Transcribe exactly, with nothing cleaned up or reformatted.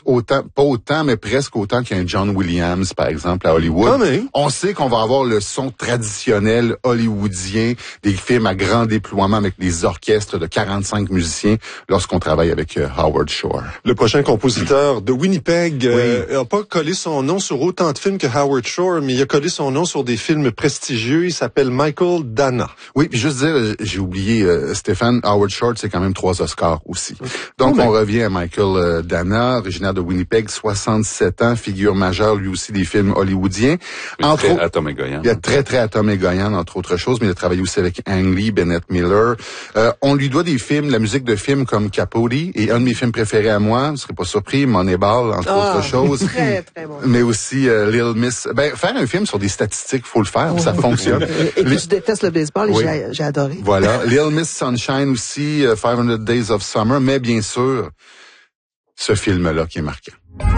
autant, pas autant, mais presque autant qu'un John Williams, par exemple, à Hollywood. Ah, mais... On sait qu'on va avoir le son traditionnel hollywoodien, des films à grand déploiement avec des orchestres de quarante-cinq musiciens lorsqu'on travaille avec euh, Howard Shore. Le prochain compositeur de Winnipeg euh, oui. a pas collé son nom sur autant de films que Howard Shore, mais il a collé son nom sur des films prestigieux. Il s'appelle Michael Dana. Oui, puis juste dire, j'ai oublié, euh, Stéphane, Howard Shore, c'est quand même trois Oscars aussi. Donc, oh, on revient à Michael euh, Dana, originaire de Winnipeg, soixante-sept ans, figure majeure, lui aussi, des films hollywoodiens. Entre très Atom et Goyan. Il y a très, très Atom et Goyan, entre autres choses, mais il a travaillé aussi avec Ang Lee, Bennett Miller. Euh, on lui doit des films, la musique de films comme Capote, et un de mes films préférés à moi, vous ne serez pas surpris, Moneyball, entre oh, autres choses. Très, très bon. Mais aussi euh, Little Miss. Ben, faire un film sur des statistiques, faut le faire, oh. ça fonctionne. Et puis, je déteste le baseball et oui. j'ai, j'ai adoré. Voilà. Little Miss Sunshine aussi, uh, five hundred Days of Summer, mais bien sûr, ce film-là qui est marquant.